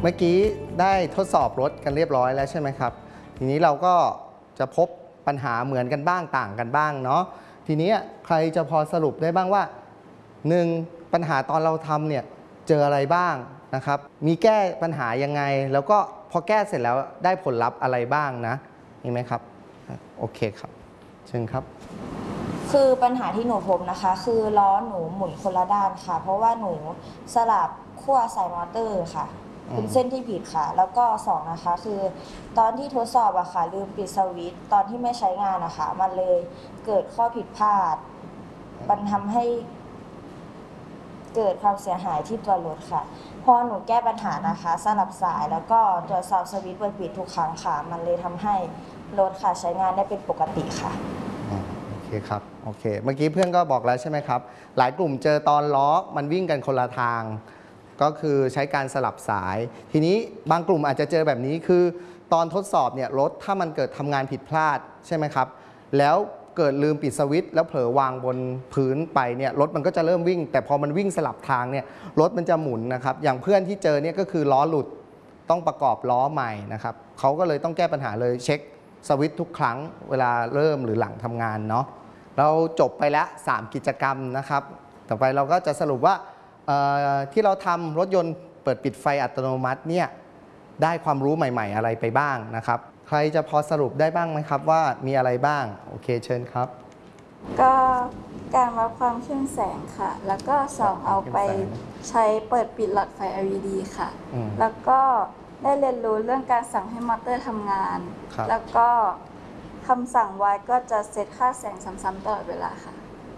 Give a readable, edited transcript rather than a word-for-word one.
มื่อกี้ได้ทดสอบรถกันเรียบร้อยแล้วใช่ไหมครับทีนี้เราก็จะพบปัญหาเหมือนกันบ้างต่างกันบ้างเนาะทีนี้ใครจะพอสรุปได้บ้างว่า1ปัญหาตอนเราทำเนี่ยเจออะไรบ้างนะครับมีแก้ปัญหายังไงแล้วก็พอแก้เสร็จแล้วได้ผลลัพธ์อะไรบ้างนะนี่ไหมครับโอเคครับเชิญครับคือปัญหาที่หนูพบนะคะคือล้อหนูหมุนคนละด้านค่ะเพราะว่าหนูสลับขั้วใส่มอเตอร์ค่ะเป็นเส้นที่ผิดค่ะแล้วก็2นะคะคือตอนที่ทดสอบอะค่ะลืมปิดสวิตช์ตอนที่ไม่ใช้งานนะคะมันเลยเกิดข้อผิดพลาดมันทำให้เกิดความเสียหายที่ตัวรถค่ะพอหนูแก้ปัญหานะคะสลับสายแล้วก็ตรวจสอบสวิตช์เปิดปิดทุกครั้งค่ะมันเลยทำให้รถค่ะใช้งานได้เป็นปกติค่ะโอเคครับโอเคเมื่อกี้เพื่อนก็บอกแล้วใช่ไหมครับหลายกลุ่มเจอตอนล้อมันวิ่งกันคนละทางก็คือใช้การสลับสายทีนี้บางกลุ่มอาจจะเจอแบบนี้คือตอนทดสอบเนี่ยรถถ้ามันเกิดทำงานผิดพลาดใช่ไหมครับแล้วเกิดลืมปิดสวิตช์แล้วเผลอวางบนพื้นไปเนี่ยรถมันก็จะเริ่มวิ่งแต่พอมันวิ่งสลับทางเนี่ยรถมันจะหมุนนะครับอย่างเพื่อนที่เจอเนี่ยก็คือล้อหลุดต้องประกอบล้อใหม่นะครับเขาก็เลยต้องแก้ปัญหาเลยเช็คสวิตช์ทุกครั้งเวลาเริ่มหรือหลังทำงานเนาะเราจบไปแล้ว3กิจกรรมนะครับต่อไปเราก็จะสรุปว่าที่เราทำรถยนต์เปิดปิดไฟอัตโนมัติเนี่ยได้ความรู้ใหม่ๆอะไรไปบ้างนะครับใครจะพอสรุปได้บ้างไหมครับว่ามีอะไรบ้างโอเคเชิญครับก็การวัดความเข้มแสงค่ะแล้วก็2เอาไปใช้เปิดปิดหลอดไฟ LED ค่ะแล้วก็ได้เรียนรู้เรื่องการสั่งให้มอเตอร์ทำงานแล้วก็คำสั่งไว้ก็จะเซตค่าแสงซ้ำๆตลอดเวลาค่ะ